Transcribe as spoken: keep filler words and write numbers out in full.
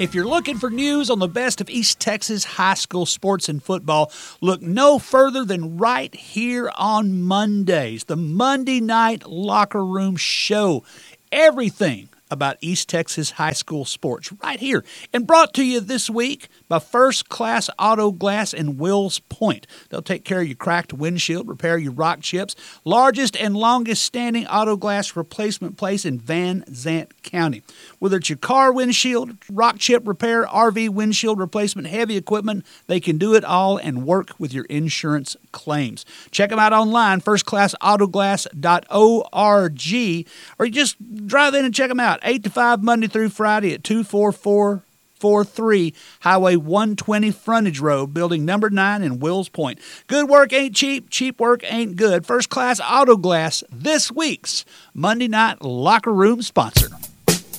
If you're looking for news on the best of East Texas high school sports and football, look no further than right here on Mondays, the Monday Night Locker Room Show. Everything about East Texas high school sports right here. And brought to you this week by First Class Auto Glass in Wills Point. They'll take care of your cracked windshield, repair your rock chips. Largest and longest standing auto glass replacement place in Van Zant County. Whether it's your car windshield, rock chip repair, R V windshield replacement, heavy equipment, they can do it all and work with your insurance claims. Check them out online, first class auto glass dot org, or you just drive in and check them out. eight to five Monday through Friday at two four four four three Highway one twenty Frontage Road, building number nine in Wills Point. Good work ain't cheap, cheap work ain't good. First Class Auto Glass, this week's Monday Night Locker Room sponsor.